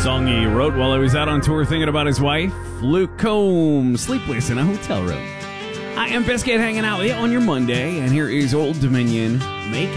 Song he wrote while he was out on tour thinking about his wife. Luke Combs, Sleepless in a Hotel Room. I am Biscuit hanging out with you on your Monday, and here is Old Dominion. Make